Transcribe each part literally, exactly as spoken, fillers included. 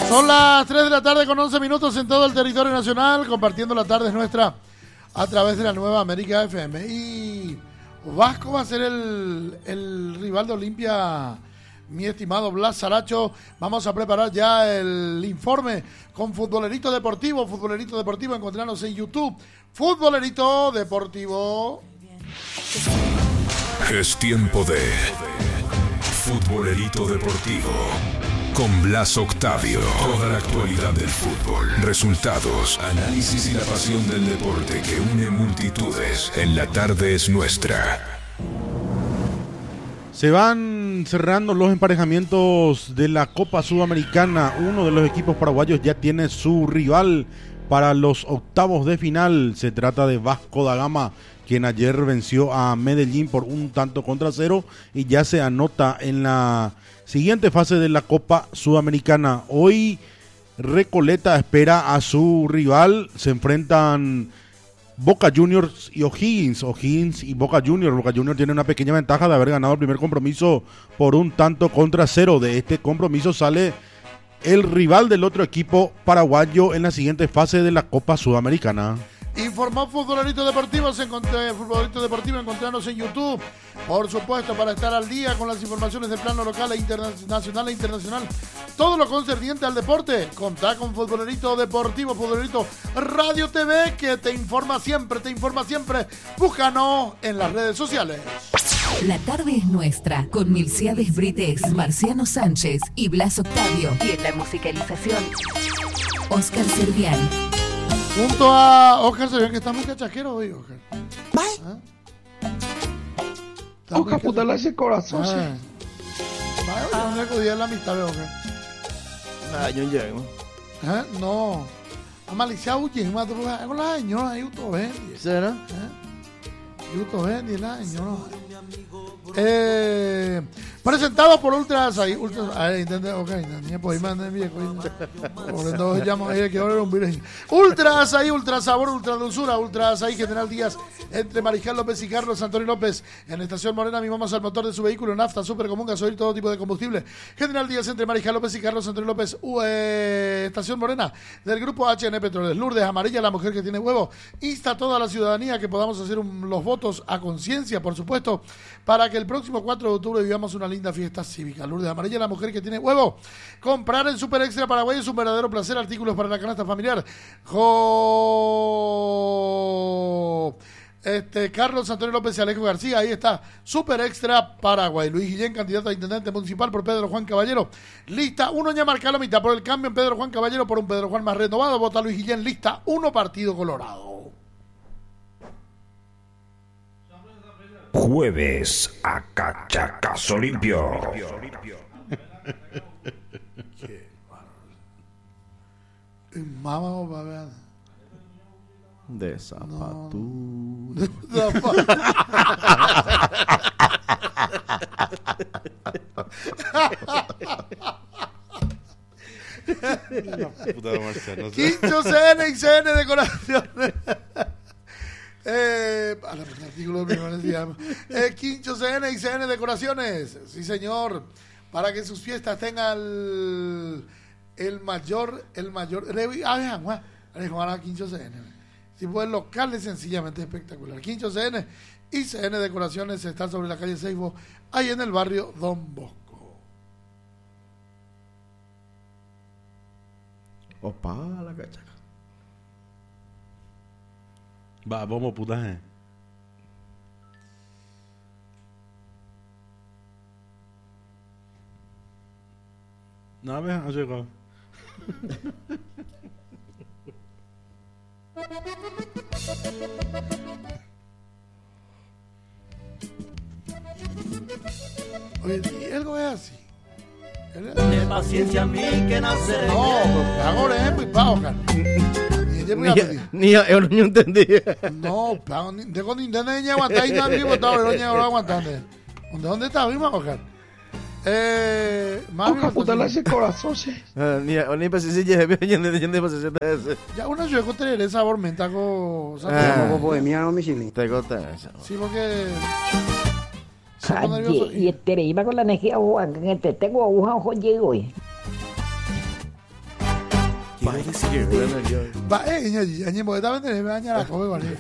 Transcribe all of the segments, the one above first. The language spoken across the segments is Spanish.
Son las tres de la tarde con once minutos en todo el territorio nacional, compartiendo la tarde nuestra a través de la Nueva América F M. Y Vasco va a ser el, el rival de Olimpia, mi estimado Blas Saracho. Vamos a preparar ya el informe con Futbolerito Deportivo. Futbolerito Deportivo, encontrarnos en YouTube. Futbolerito Deportivo. Es tiempo de Futbolerito Deportivo con Blas Octavio. Toda la actualidad del fútbol, resultados, análisis y la pasión del deporte que une multitudes. En la tarde es nuestra. Se van cerrando los emparejamientos de la Copa Sudamericana. Uno de los equipos paraguayos ya tiene su rival para los octavos de final. Se trata de Vasco da Gama, quien ayer venció a Medellín por un tanto contra cero y ya se anota en la siguiente fase de la Copa Sudamericana. Hoy Recoleta espera a su rival. Se enfrentan Boca Juniors y O'Higgins. O'Higgins y Boca Juniors. Boca Juniors tiene una pequeña ventaja de haber ganado el primer compromiso por un tanto contra cero. De este compromiso sale el rival del otro equipo paraguayo en la siguiente fase de la Copa Sudamericana. Informó Futbolerito Deportivo, se encontré, Futbolerito Deportivo, encontrarnos en YouTube, por supuesto, para estar al día con las informaciones del plano local e internacional e internacional. Todo lo concerniente al deporte, contá con Futbolerito Deportivo, Futbolerito Radio T V, que te informa siempre, te informa siempre. Búscanos en las redes sociales. La tarde es nuestra, con Milciades Brites, Marciano Sánchez y Blas Octavio. Y en la musicalización, Oscar Servián. Junto a Oscar Servián, que está muy cachaquero hoy, Oscar. ¿Ah? Oscar, puta, ese corazón, sí. Vaya, no le acudía la amistad, Oscar. Ah, yo llego. ¿Eh? No. A Malicia huye, madruga. Con la señora ahí, Uto Bendy. ¿Será? ¿Eh? Uto Bendy, la señora. Eh, presentado por Ultras ahí, Ultras, ahí, ¿entiendes? Ok, ni pues manden viejo. Por entonces llamo ahí que ahora era un virgen. Ultras ahí, Ultra Sabor, Ultra Dulzura, Ultras ahí, General Díaz, entre Mariscal López y Carlos Antonio López. En Estación Morena mimamos al motor de su vehículo, nafta, super común, gasoil, todo tipo de combustible. General Díaz, entre Mariscal López y Carlos Antonio López. U, eh, Estación Morena del grupo H N Petroles. Lourdes Amarilla, la mujer que tiene huevo. Insta a toda la ciudadanía que podamos hacer un, los votos a conciencia, por supuesto, para que el próximo cuatro de octubre vivamos una linda fiesta cívica. Lourdes Amarilla, la mujer que tiene huevo. Comprar en Super Extra Paraguay es un verdadero placer. Artículos para la canasta familiar. Jo... Este, Carlos Antonio López y Alejo García, ahí está, Super Extra Paraguay. Luis Guillén, candidato a intendente municipal por Pedro Juan Caballero. Lista uno, ya marca la mitad por el cambio en Pedro Juan Caballero por un Pedro Juan más renovado. Vota Luis Guillén, lista uno, Partido Colorado. Jueves a Cachacazo Limpio. Mamá, papá. De zapatura. No. De zapatura. Quincho C N y C N Decoraciones. Eh, a la artículo de eh, Quincho C N y C N Decoraciones, sí señor, para que sus fiestas tengan el, el mayor, el mayor, ah, Quincho C N, si pues local es sencillamente espectacular. Quincho C N y C N Decoraciones están sobre la calle Seibo, ahí en el barrio Don Bosco. Opa, la cachaca. Va, vamos, putaje. No, me ha llegado. Oye, y algo es así. De paciencia a mí que nacer. No, pues ahora es muy pago, cara. Ni yo no entendí. No, pago, de cuando intenta ni aguantar y nadie me estaba aguantando. ¿Dónde está mi Oscar? Eh, Oscar, puta, la ese corazón, sí. Ni ni pues si ya me yendo de yendo pues ese. Ya una yo encontré el sabor menta con ah, bohemia o Michelin. Te conté eso. Sí, porque Ay, y te iba con la energía, que te tengo aguja ojo llego. Va, eh, ñañilla, ñembo, esta vez me baña la come, vale.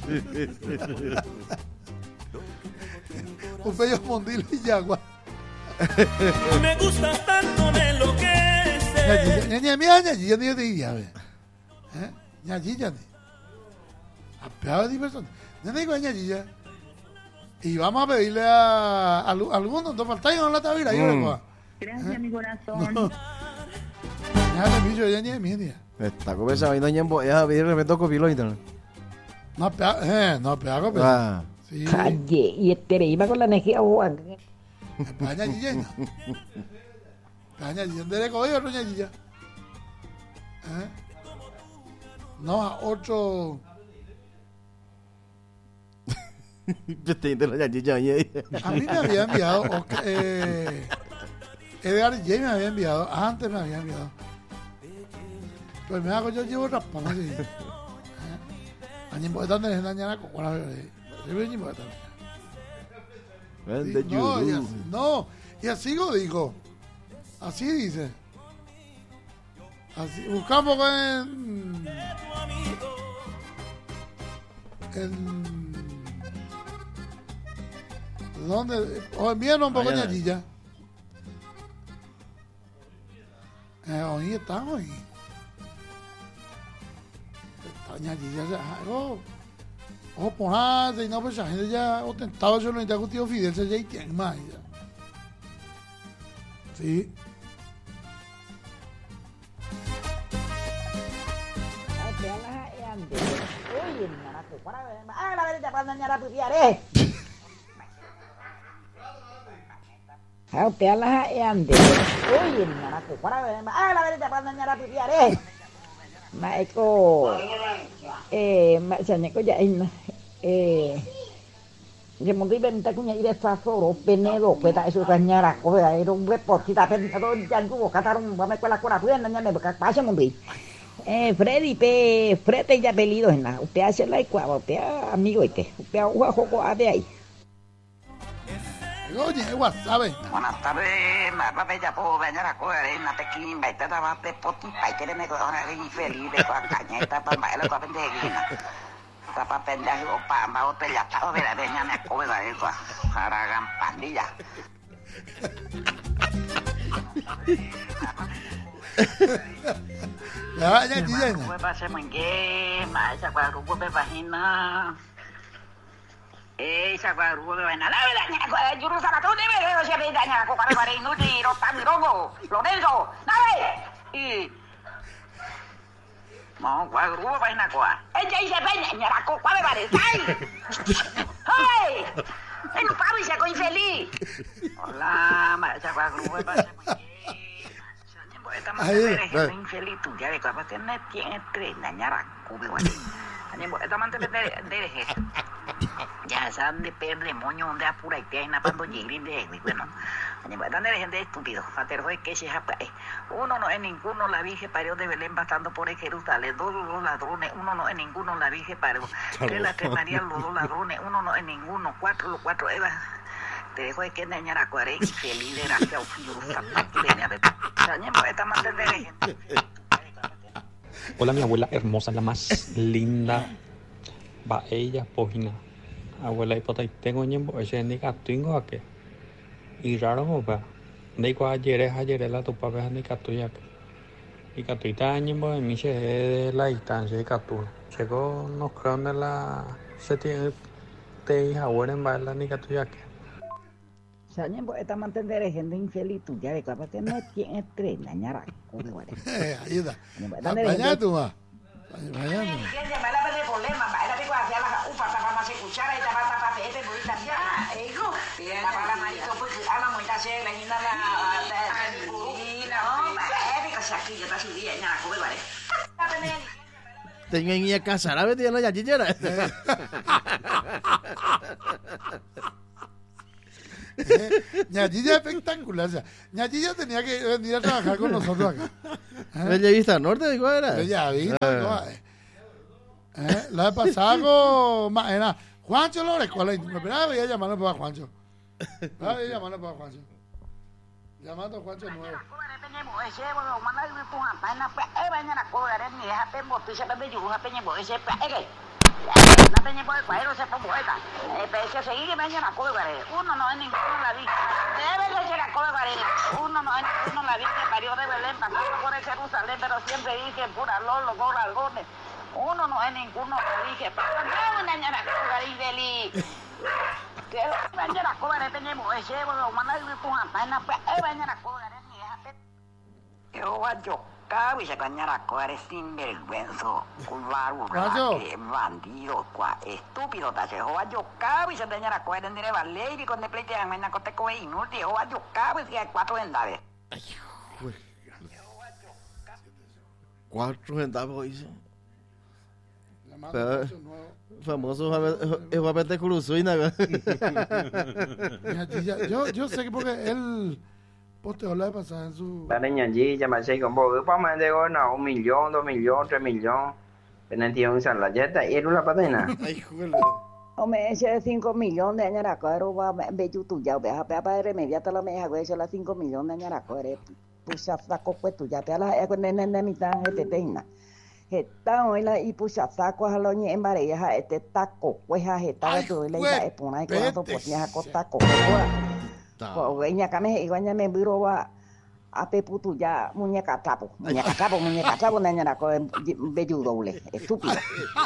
Un bello mondil y yagua. Me gusta tanto, me enloquece. Ñañilla, ñañilla, mira, ñañilla, ni yo te diría, a ver. ¿Eh? Ñañilla, ni. Apeado de personas. Yo te digo, ñañilla. Y vamos a pedirle a, a, a alguno, ¿no faltáis en la tabira? Mm. Gracias, ¿eh? Mi corazón. Ya le bicho, ya ni es media. Está con esa vaina, ya a pedir respeto copiloito. No, eh, no, peago, pero. Ah. Sí. Calle, y este iba con la energía, Juan. España, Gillena. España, Gillena, de recogido, doña Gilla. ¿Eh? No, a ocho. Yo te entiendo la Gilla. A mí me había enviado. Okay, eh, Edgar J me había enviado. Antes me había enviado. Pues me hago, yo llevo raspando así. Año importante es dañar con la bebé. Yo veo importante. No, y así, no, y así lo digo. Así dice. Así, buscamos en. En. ¿Dónde? O envíanos un poco de ñañilla. Eh, hoy estamos hoy. Ñañilla ya algo o por y no pues la gente ya ostentado yo no está con tío Fidel se ya y tiene más ya. Sí. Oye, hermana, que para ver, ah, la verdad para dañar a pudiare. Ah, usted a la ande. Oye, hermana, que para ver, ah, la verdad para dañar a pudiare. Maiko eh macamnya kok jain eh dia mungkin benta punya ide sasoro penedo peta isu kanyara ko ya irung report kita pen atau jangu katarung ba me quella cura buena nya me baka pasa mundi eh Freddy pe Freddy ya pelido en la usted hace la igual usted amigo este usted juega juego a de ahí. Oye, WhatsApp. Buenas tardes, ma bella po bañar a coger en la tequila, me está dando pe poti, pa que me coja una infeliz de con cañeta para bailar con pendeja. Para pendejo pa ma o pella pa ver a veña me coge la eso. Haragan pandilla. Ya, ya, ya. Pues pase muy bien, ma esa cuadrupo pe vagina. Eh, esa cuadrupo me va a la verdad, yo no sabía todo de ver, o sea, me daña con cara de inútil, no está mirongo, Lorenzo, dale, y no, cuadrupo va a coa, ella dice peña, la copa de vale, ¡ay! ¡Ay, no pago y se coge infeliz! Hola, ma, esa cuadrupo me pasa muy bien, estamos de infeliz, tú ya de capaz tener tiene tres, dañar a copa, vale. Estamos de de ya saben de perder moño donde apura y te hay napando y de bueno están de gente estúpido faterjo es que se uno no es ninguno la Virgen parió de Belén bastando por el Jerusalén dos los ladrones uno no es ninguno la Virgen parió tres la tres María los dos ladrones uno no es ninguno cuatro los cuatro Eva te dejo de que dañar a cuare y feliz de gracia o filo estamos de gente. Hola, mi abuela hermosa, la más linda. Va ella, pojina. Abuela, y por ahí tengo ñembo, ese es nica tingo a que. Y raro, va. Digo ayer es ayer es la tu papá es nica tuya que. Y catuita ñembo de mí se de la distancia de catu. Llegó, no creo de la. Se tiene. Te hija, abuela en bailar nica tuya que. Soalnya buat kita mantener gente infeliz tu jadi apa que no tiene tres dañar algo de guarda. Eh, ayuda. Baña tú más. Baña tú. Entiende, me la ve de problema, me la digo hacia la ufa para más escuchar y para para para este muy también. Ego. Para la marito pues a la muy tache la niña la la curina, no, eh, digo si aquí yo paso día ya come vale. Tengo en ella casa, la vete ya la chichera. Ñañilla espectacular, o sea, Ñañilla tenía que venir a trabajar con nosotros acá. ¿Eh? ¿Bella Vista Norte de cuál era? Bella Vista, eh. ¿Eh? La vez pasada con era Juancho Lores, ¿cuál es? Me esperaba, voy a llamarlo para Juancho. Voy a llamarlo para Juancho. Llamando a Juancho nuevo. Uno no es ninguno la vi. Debe ser la cosa, uno no es ninguno la vi que parió de Belén, pasando por el Jerusalén, pero siempre dije pura lolo, pura algones. Uno no es ninguno la vi que pero no una ñana cosa y deli. Que la ñana cosa de tenemos ese, bueno, manda y puja, pana, eh, ñana cosa de ni déjate. Yo voy yo. Cabe se cañara eres sinvergüenzo, cubaru, bandido, cua, estúpido, tache, joa yo cabe se cañara coer en direva lady con de pleite en mena cote coe inútil, joa yo cabe si hay cuatro vendades. Cuatro centavos dice. Famoso es Juan Cruzina. Yo yo sé que porque él posteó la de pasada en su. La niña allí ya me sé con vos, para más de una un millón, dos millones, tres millones. Pero tiene un san la jeta y era una patena. Ay, juela. Hombre, ese cinco millones de añaraco, era va be YouTube ya, ve a pe remediata la meja, güey, ese la cinco millones de añaraco, era pucha saco pues tú ya te la con nene mitad este teina. Heta oila y pucha saco a loñe en vareja este taco, pues a heta de todo la ida espona y cuando pues ya con taco. Guaña kame iguaña me biro va a peputu ya muñeca trapo, muñeca trapo, muñeca trapo nañara ko bellu doble, estúpido.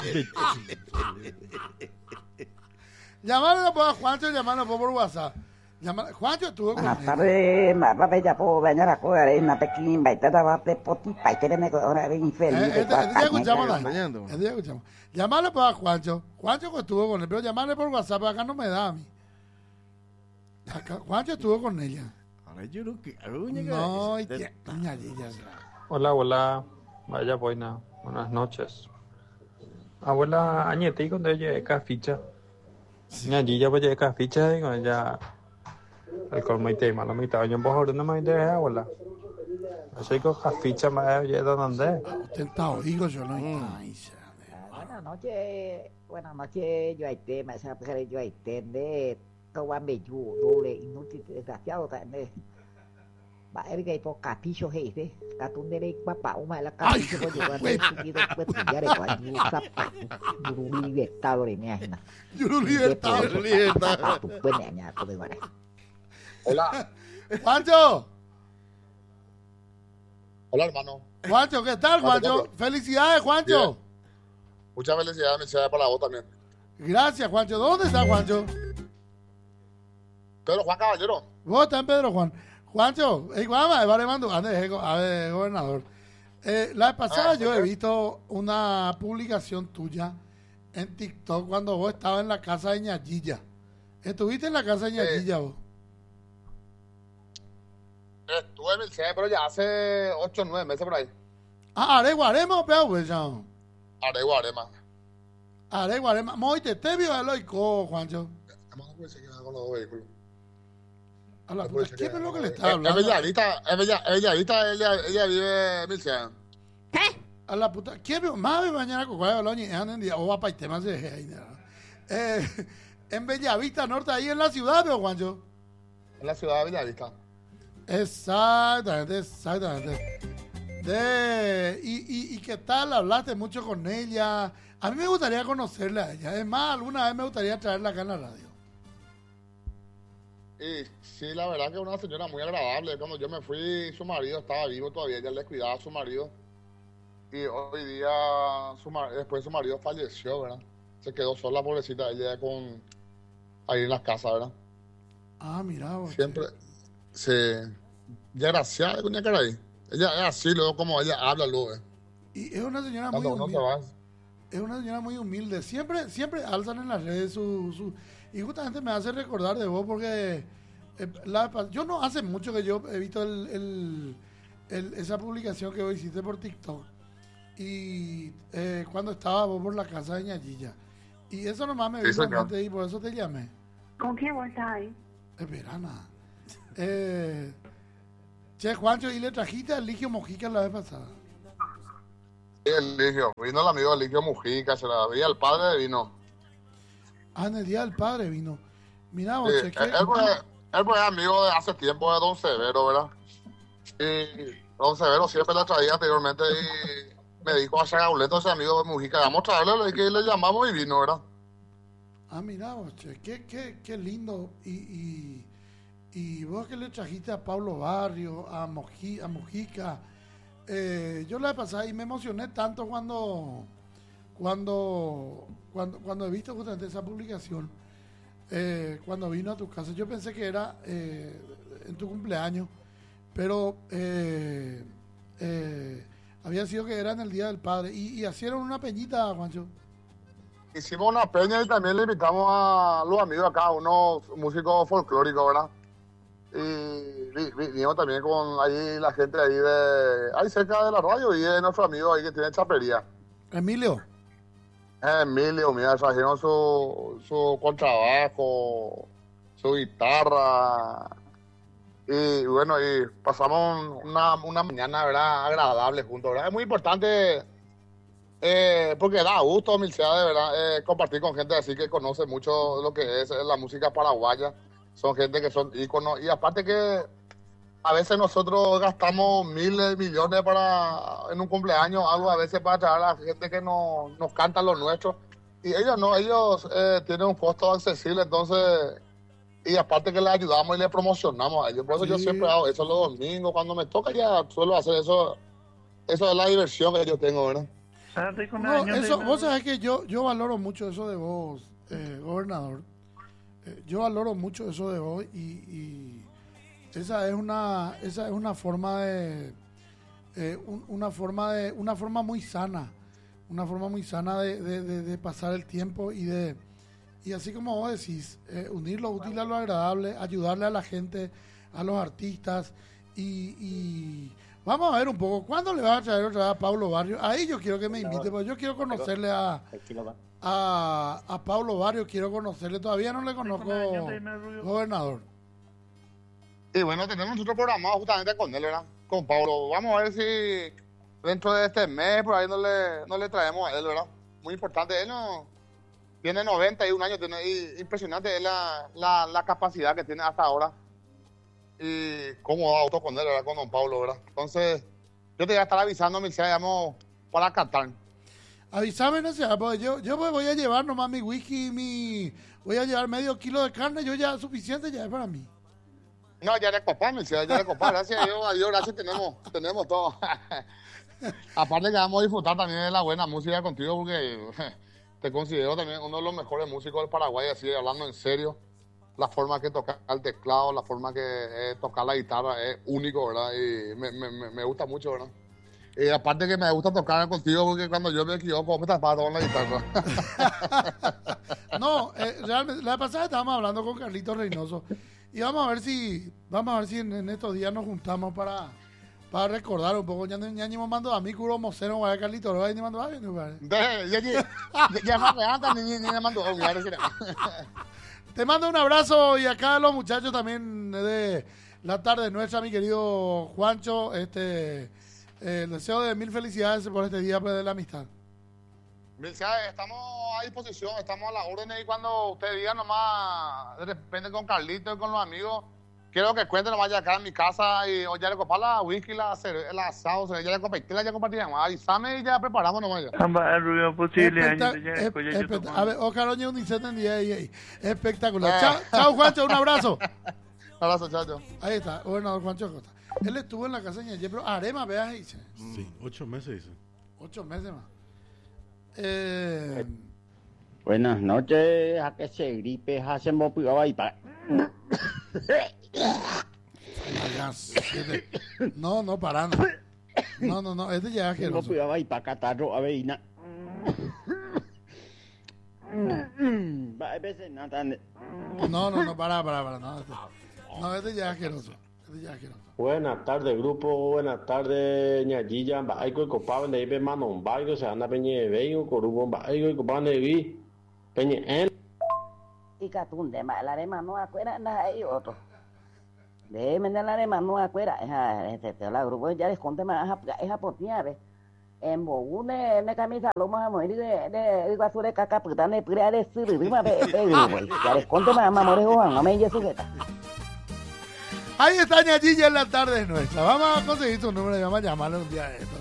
Llamarlo por Juancho, llamarlo por WhatsApp. Llamar, Juancho estuvo con él. Tarde, más para ya po bañara ko are na pequín baita va pe poti paite me ahora bien infeliz. El día escuchamos el día escuchamos. Llamarlo por Juancho. Juancho estuvo con él, pero llamarle por WhatsApp acá no me da a mí. Acá, Juancho estuvo con ella. Ahora yo no quiero. No, y tía, hola, hola. Vaya buena. Buenas noches. Abuela, añete con ella de ficha. Ña ya vaya de ficha y con ella el colmo y tema, la mitad yo vos ahora no me de abuela. Así que ficha más ya donde. Usted está oído, yo no Buenas noches, buenas noches, yo hay tema, esa mujer yo hay tende. Kawan beju doble inútil desgraciado también. Va a ver que hay por capicho jefe, catundere papá, una la capicho por llevar el sentido pues ya de cuando zapato, yuru libertado de neana. Yuru libertado, libertado. Pues neana, todo igual. Hola. Juancho. Hola, hermano. Juancho, ¿qué tal, Juancho? Felicidades, Juancho. Bien. Muchas felicidades, felicidades para vos también. Gracias, Juancho. ¿Dónde está Juancho? Pedro Juan Caballero. Vos estás en Pedro Juan. Juancho, eh, vamos, vale, mando, ande, a ver, gobernador. Eh, la vez pasada ah, yo he visto una publicación tuya en TikTok cuando vos estabas en la casa de Ñayilla. ¿Estuviste en la casa de Ñayilla eh, vos? Estuve en el C E, pero ya hace ocho o nueve meses por ahí. Ah, Aregua, Arema o Peahue, ya. Aregua, Arema. Aregua, Arema. Moite, ¿te vio el oico, Juancho? Vamos a ver si queda con los dos vehículos. A la puta, ¿quién es lo que le está hablando? Es Bellavista, es Bellavista, ella, ella vive en Milcea. ¿Qué? A la puta, ¿quién vive? Más de mañana con cuál Boloña y andan en día, o va para el tema de eh, en Bellavista Norte, ahí en la ciudad, ¿veo, Juancho? En la ciudad de Bellavista. Exactamente, exactamente. De, y, y, ¿Y qué tal? ¿Hablaste mucho con ella? A mí me gustaría conocerla a ella. Es más, alguna vez me gustaría traerla acá en la radio. Y sí, la verdad que es una señora muy agradable. Cuando yo me fui, su marido estaba vivo todavía, ella le cuidaba a su marido. Y hoy día, su después su marido falleció, ¿verdad? Se quedó sola, pobrecita, ella con ahí en las casas, ¿verdad? Ah, mira. Porque... Siempre se... Ya gracias, doña Caray. Ella es así, luego como ella habla, luego. ¿eh? Y es una señora muy humilde. Es una señora muy humilde. Siempre, siempre alzan en las redes su... su y justamente me hace recordar de vos porque eh, la, yo no hace mucho que yo he visto el, el, el, esa publicación que vos hiciste por TikTok y eh, cuando estaba vos por la casa de Ñayilla y eso nomás me vino a la mente y por eso te llamé. ¿Con quién vos estás ahí? Espera, nada. Eh, che, Juancho, ¿y le trajiste a Eligio Mojica la vez pasada? Sí, Eligio, vino el amigo Eligio Mojica, se la veía el padre de vino. Ah, en el día del padre vino. Mira, vos, sí, cheque. Él fue, Él pues es amigo de hace tiempo de Don Severo, ¿verdad? Y Don Severo siempre la traía anteriormente y me dijo a Chagauleto, ese amigo de Mujica, vamos a traerle, que le llamamos y vino, ¿verdad? Ah, mira, che, qué, qué, qué lindo. Y, y, y vos que le trajiste a Pablo Barrio, a, Moji, a Mujica, eh, yo la he pasado y me emocioné tanto cuando, cuando, cuando, cuando he visto justamente esa publicación, eh, cuando vino a tu casa. Yo pensé que era eh, en tu cumpleaños, pero eh, eh, había sido que era en el Día del Padre. Y, y hicieron una peñita, Juancho. Hicimos una peña y también le invitamos a los amigos acá, unos músicos folclóricos, ¿verdad? Y vinimos también con ahí la gente ahí de ahí cerca de la radio y de nuestro amigo ahí que tiene chapería. Emilio. Emilio, mira, trajeron su, su contrabajo, su guitarra. Y bueno, y pasamos una, una mañana, ¿verdad? Agradable juntos, ¿verdad? Es muy importante. Eh, porque da gusto, Milcea, de verdad, eh, compartir con gente así que conoce mucho lo que es la música paraguaya. Son gente que son íconos. Y aparte que a veces nosotros gastamos miles, millones para en un cumpleaños, algo a veces para traer a la gente que no, nos canta lo nuestro. Y ellos no, ellos eh, tienen un costo accesible, entonces... Y aparte que les ayudamos y les promocionamos a ellos. Por eso sí. Yo siempre hago eso los domingos. Cuando me toca ya suelo hacer eso. Eso es la diversión que yo tengo, ¿verdad? No, eso, vos sabés que yo, yo valoro mucho eso de vos, eh, gobernador. Eh, yo valoro mucho eso de vos y, y esa es una esa es una forma de eh, un, una forma de una forma muy sana, una forma muy sana de, de, de, de pasar el tiempo y de y así como vos decís, eh, unir lo útil a lo agradable, ayudarle a la gente, a los artistas y, y vamos a ver un poco, ¿cuándo le vas a traer otra vez a Pablo Barrio? Ahí yo quiero que me invite, porque yo quiero conocerle a, a, a Pablo Barrio, quiero conocerle, todavía no le conozco, gobernador. Y bueno, tenemos nosotros programado justamente con él, ¿verdad? Con Pablo. Vamos a ver si dentro de este mes, por ahí no le, no le traemos a él, ¿verdad? Muy importante, él no... Tiene noventa y un años, tiene, y impresionante es la, la, la capacidad que tiene hasta ahora. Y cómo da auto con él, ¿verdad? Con don Pablo, ¿verdad? Entonces, yo te voy a estar avisando, Mircea, digamos, para cantar. Avísame, no sé, pues yo, yo voy a llevar nomás mi whisky y mi... Voy a llevar medio kilo de carne, yo ya suficiente ya es para mí. No, ya le copá, Mircea, ya le copá, gracias a Dios, a Dios, gracias, tenemos, tenemos todo. Aparte que vamos a disfrutar también de la buena música contigo, porque te considero también uno de los mejores músicos del Paraguay, así, hablando en serio. La forma que tocar el teclado, la forma que eh, tocar la guitarra es único, ¿verdad? Y me, me, me gusta mucho, ¿verdad? Y aparte que me gusta tocar contigo porque cuando yo me equivoco me tapaba con la guitarra. No, eh, realmente, la pasada estábamos hablando con Carlitos Reynoso y vamos a ver si vamos a ver si en, en estos días nos juntamos para, para recordar un poco. Ya ni me mando a mí, curo moceno, voy a Carlitos, ¿no? Ni mando a alguien, ya me levanta ni ni me mando a Te mando un abrazo y acá a los muchachos también de la tarde nuestra, mi querido Juancho, este eh, el deseo de mil felicidades por este día de la amistad. Felicidades, estamos a disposición, estamos a la orden y cuando usted diga nomás, de repente con Carlito y con los amigos, quiero que cuenten nomás ya acá en mi casa y o ya le comprar la whisky, la, el asado, ya le compartí, ya compartiremos, avísame y ya preparamos nomás ya. Espectacular. A ver, Oscar Oña Unicet en día ahí. Espectacular. Chao, chao Juancho, un abrazo. Un abrazo, chao. Ahí está, gobernador Juancho Costa. Él estuvo en la casa de ayer, pero Arema, veas, dice. Sí, ocho meses dice. Ocho meses más. Eh... Buenas noches, a que se gripe, hacemos prueba y pa. No, no, parando. No, no, no, este ya es que no prueba y pa catarro, aveina. No, no, no, para, para, para. No, este, no, este ya es asqueroso. Este ya es asqueroso. Buenas tardes, grupo. Buenas tardes, ñayilla. Baico y copaban de ibe manon baico. Se anda peñe de veigo, corubo baico y copaban de vi. Peñe en. Y catunde, la arema no acuera, nada ahí otro. Déjeme de la arema no acuera. Este, la grupo ya les conté más, es a potiare. En Bogune, en camisa, lo más a morir de, de, de basura de caca, puta, de pura de sirri, rima, de, de, ya les conté más, mamores, Juan, no me digas sujeta. Ahí está Ñañilla en la tarde nuestra. Vamos a conseguir su número y vamos a llamarle un día de esto.